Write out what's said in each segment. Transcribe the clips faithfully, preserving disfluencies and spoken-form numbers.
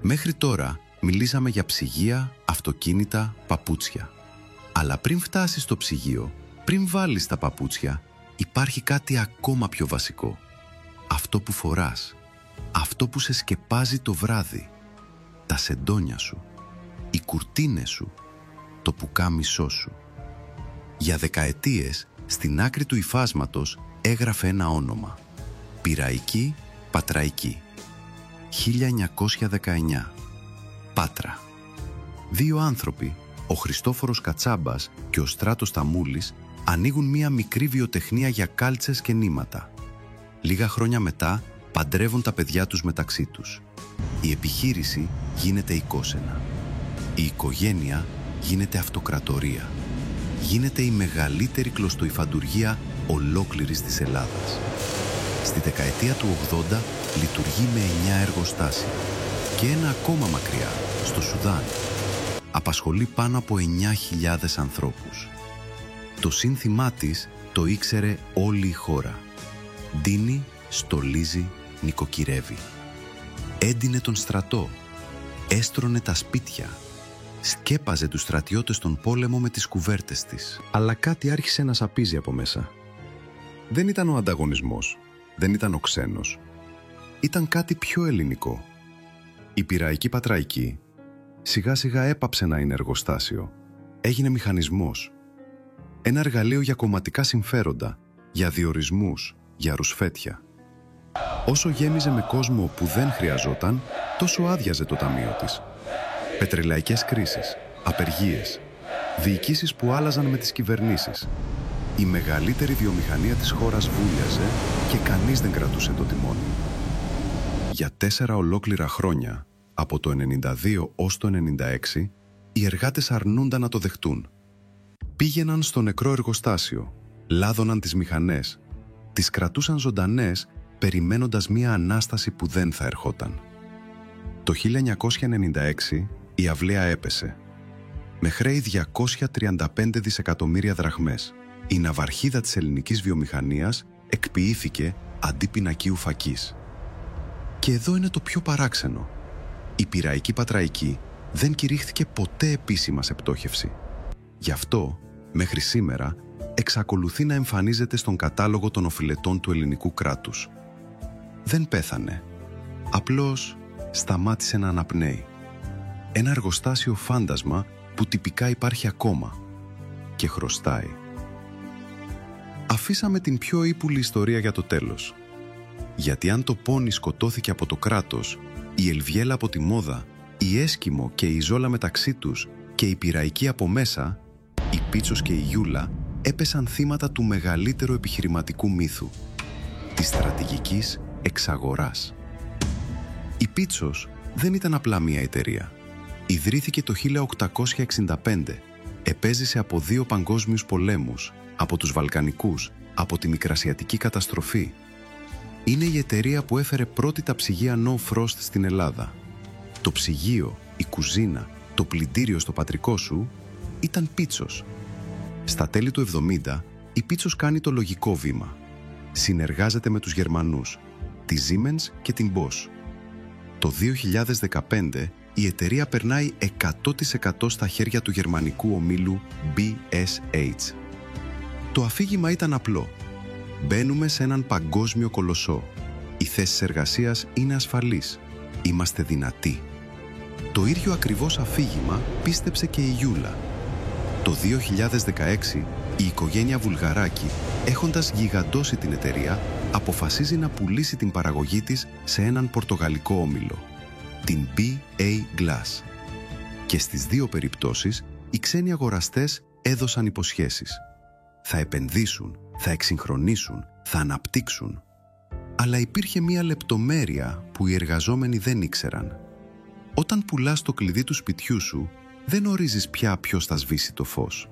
Μέχρι τώρα μιλήσαμε για ψυγεία, αυτοκίνητα, παπούτσια. Αλλά πριν φτάσεις στο ψυγείο, πριν βάλεις τα παπούτσια, υπάρχει κάτι ακόμα πιο βασικό. Αυτό που φοράς, αυτό που σε σκεπάζει το βράδυ, τα σεντόνια σου, οι κουρτίνες σου, το πουκάμισό σου. Για δεκαετίες, στην άκρη του υφάσματος έγραφε ένα όνομα. Πειραϊκή Πατραϊκή. χίλια εννιακόσια δεκαεννιά. Πάτρα. Δύο άνθρωποι, ο Χριστόφορος Κατσάμπας και ο Στράτος Ταμούλης, ανοίγουν μία μικρή βιοτεχνία για κάλτσες και νήματα. Λίγα χρόνια μετά παντρεύουν τα παιδιά τους μεταξύ τους. Η επιχείρηση γίνεται οικόσενα. Η οικογένεια γίνεται αυτοκρατορία. Γίνεται η μεγαλύτερη κλωστοϊφαντουργία ολόκληρης της Ελλάδας. Στη δεκαετία του ογδόντα λειτουργεί με εννιά εργοστάσια και ένα ακόμα μακριά, στο Σουδάν. Απασχολεί πάνω από εννιά χιλιάδες ανθρώπους. Το σύνθημά της το ήξερε όλη η χώρα. Ντύνει, στολίζει, νοικοκυρεύει. Έντυνε τον στρατό, έστρωνε τα σπίτια, σκέπαζε τους στρατιώτες στον πόλεμο με τις κουβέρτες της. Αλλά κάτι άρχισε να σαπίζει από μέσα. Δεν ήταν ο ανταγωνισμός, δεν ήταν ο ξένος. Ήταν κάτι πιο ελληνικό. Η Πειραϊκή Πατραϊκή σιγά σιγά έπαψε να είναι εργοστάσιο. Έγινε μηχανισμός. Ένα εργαλείο για κομματικά συμφέροντα, για διορισμούς, για ρουσφέτια. Όσο γέμιζε με κόσμο που δεν χρειαζόταν, τόσο άδειαζε το ταμείο της. Πετρελαϊκές κρίσεις, απεργίες, διοικήσεις που άλλαζαν με τις κυβερνήσεις. Η μεγαλύτερη βιομηχανία της χώρας βούλιαζε και κανείς δεν κρατούσε το τιμόνι. Για τέσσερα ολόκληρα χρόνια, από το ενενήντα δύο ως το ενενήντα έξι, οι εργάτες αρνούνταν να το δεχτούν. Πήγαιναν στο νεκρό εργοστάσιο, λάδωναν τις μηχανές, τις κρατούσαν ζωντανές, περιμένοντας μία ανάσταση που δεν θα ερχόταν. Το χίλια εννιακόσια ενενήντα έξι η αυλαία έπεσε. Με χρέη διακόσια τριάντα πέντε δισεκατομμύρια δραχμές, η ναυαρχίδα της ελληνικής βιομηχανίας εκποιήθηκε αντί πινακίου φακής. Και εδώ είναι το πιο παράξενο. Η Πειραϊκή Πατραϊκή δεν κηρύχθηκε ποτέ επίσημα σε πτώχευση. Γι' αυτό, μέχρι σήμερα, εξακολουθεί να εμφανίζεται στον κατάλογο των οφειλετών του ελληνικού κράτους. Δεν πέθανε. Απλώς σταμάτησε να αναπνέει. Ένα εργοστάσιο φάντασμα που τυπικά υπάρχει ακόμα και χρωστάει. Αφήσαμε την πιο ύπουλη ιστορία για το τέλος. Γιατί αν το πόνι σκοτώθηκε από το κράτος, η Ελβιέλα από τη Μόδα, η Έσκιμο και η Ζόλα μεταξύ τους και η Πειραϊκή από μέσα, η Πίτσος και η Γιούλα έπεσαν θύματα του μεγαλύτερου επιχειρηματικού μύθου, της στρατηγικής εξαγοράς. Η Πίτσος δεν ήταν απλά μία εταιρεία. Ιδρύθηκε το χίλια οκτακόσια εξήντα πέντε. Επέζησε από δύο παγκόσμιους πολέμους, από τους Βαλκανικούς, από τη Μικρασιατική καταστροφή. Είναι η εταιρεία που έφερε πρώτη τα ψυγεία No Frost στην Ελλάδα. Το ψυγείο, η κουζίνα, το πλυντήριο στο πατρικό σου ήταν Πίτσος. Στα τέλη του εβδομήντα, η Πίτσος κάνει το λογικό βήμα. Συνεργάζεται με τους Γερμανούς, τη Siemens και την Bosch. Το δύο χιλιάδες δεκαπέντε, η εταιρεία περνάει εκατό τοις εκατό στα χέρια του γερμανικού ομίλου μπι ες έιτς. Το αφήγημα ήταν απλό. Μπαίνουμε σε έναν παγκόσμιο κολοσσό. Οι θέσεις εργασίας είναι ασφαλείς. Είμαστε δυνατοί. Το ίδιο ακριβώς αφήγημα πίστεψε και η Γιούλα. Το δύο χιλιάδες δεκαέξι, η οικογένεια Βουλγαράκη, έχοντας γιγαντώσει την εταιρεία, αποφασίζει να πουλήσει την παραγωγή της σε έναν πορτογαλικό όμιλο, την μπι έι Glass. Και στις δύο περιπτώσεις, οι ξένοι αγοραστές έδωσαν υποσχέσεις. Θα επενδύσουν, θα εξυγχρονίσουν, θα αναπτύξουν. Αλλά υπήρχε μία λεπτομέρεια που οι εργαζόμενοι δεν ήξεραν. Όταν πουλάς το κλειδί του σπιτιού σου, δεν ορίζεις πια ποιος θα σβήσει το φως.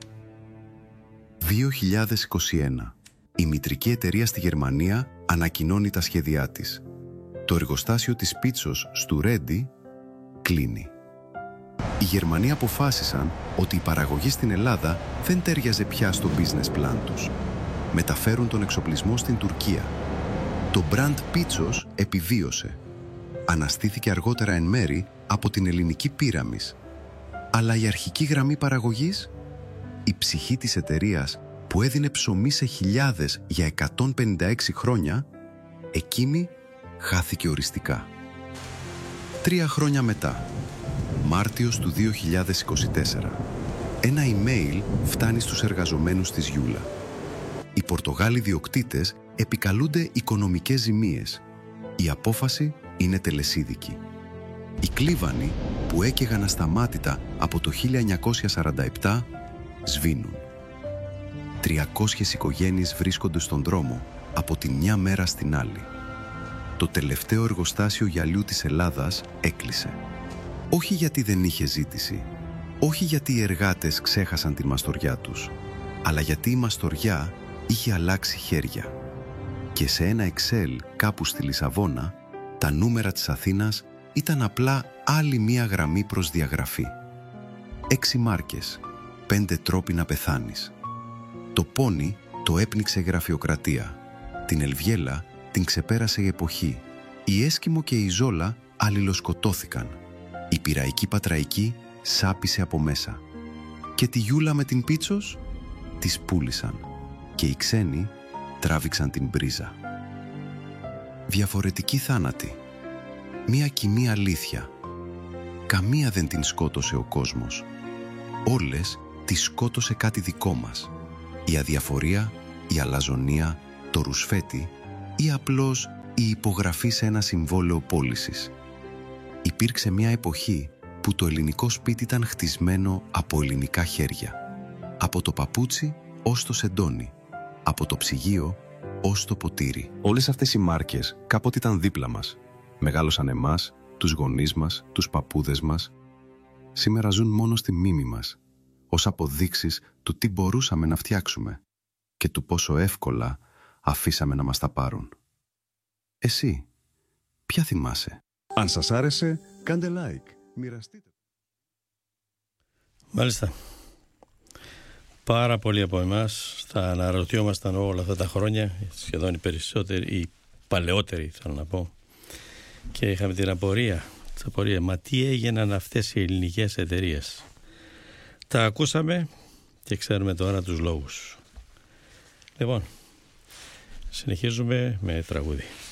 δύο χιλιάδες είκοσι ένα. Η μητρική εταιρεία στη Γερμανία ανακοινώνει τα σχέδιά της. Το εργοστάσιο της Πίτσος στο Ρέντι κλείνει. Οι Γερμανοί αποφάσισαν ότι η παραγωγή στην Ελλάδα δεν τέριαζε πια στο business plan τους. Μεταφέρουν τον εξοπλισμό στην Τουρκία. Το brand Πίτσος επιβίωσε. αναστήθηκε αργότερα εν μέρη από την ελληνική Πύραμις. Αλλά η αρχική γραμμή παραγωγής, η ψυχή της εταιρείας που έδινε ψωμί σε χιλιάδες για εκατόν πενήντα έξι χρόνια, εκείνη χάθηκε οριστικά. Τρία χρόνια μετά, Μάρτιος του δύο χιλιάδες είκοσι τέσσερα, ένα email φτάνει στους εργαζομένους της Γιούλα. Οι Πορτογάλοι ιδιοκτήτες επικαλούνται οικονομικές ζημίες. Η απόφαση είναι τελεσίδικη. Οι κλίβανοι που έκαιγαν ασταμάτητα από το χίλια εννιακόσια σαράντα επτά σβήνουν. τριακόσιες οικογένειες βρίσκονται στον δρόμο από τη μια μέρα στην άλλη. Το τελευταίο εργοστάσιο γυαλιού της Ελλάδας έκλεισε. Όχι γιατί δεν είχε ζήτηση, όχι γιατί οι εργάτες ξέχασαν την μαστοριά τους, αλλά γιατί η μαστοριά είχε αλλάξει χέρια. Και σε ένα Excel κάπου στη Λισαβόνα, τα νούμερα της Αθήνας ήταν απλά άλλη μία γραμμή προς διαγραφή. Έξι μάρκες, πέντε τρόποι να πεθάνεις. Το πόνι το έπνιξε η γραφειοκρατία. Την Ελβιέλα την ξεπέρασε η εποχή. Η Έσκιμο και η Ζόλα αλληλοσκοτώθηκαν. Η πειραϊκή πατραϊκή σάπισε από μέσα. Και τη Γιούλα με την Πίτσος τις πούλησαν. Και οι ξένοι τράβηξαν την μπρίζα. Διαφορετική θάνατη. Μία κοινή αλήθεια. Καμία δεν την σκότωσε ο κόσμος. Όλες τις σκότωσε κάτι δικό μας. Η αδιαφορία, η αλαζονία, το ρουσφέτι ή απλώς η υπογραφή σε ένα συμβόλαιο πώλησης. Υπήρξε μια εποχή που το ελληνικό σπίτι ήταν χτισμένο από ελληνικά χέρια. Από το παπούτσι ως το σεντόνι. Από το ψυγείο ως το ποτήρι. Όλες αυτές οι μάρκες κάποτε ήταν δίπλα μας. Μεγάλωσαν εμάς, τους γονείς μας, τους παππούδες μας. Σήμερα ζουν μόνο στη μνήμη μας, ως αποδείξεις του τι μπορούσαμε να φτιάξουμε και του πόσο εύκολα αφήσαμε να μας τα πάρουν. Εσύ, ποια θυμάσαι? Αν σας άρεσε, κάντε like, μοιραστείτε. Μάλιστα. Πάρα πολλοί από εμάς θα αναρωτιόμασταν όλα αυτά τα χρόνια, σχεδόν οι περισσότεροι, οι παλαιότεροι θέλω να πω, και είχαμε την απορία, την απορία, μα τι έγιναν αυτές οι ελληνικές εταιρείες? Τα ακούσαμε και ξέρουμε τώρα τους λόγους. Λοιπόν, συνεχίζουμε με τραγούδι.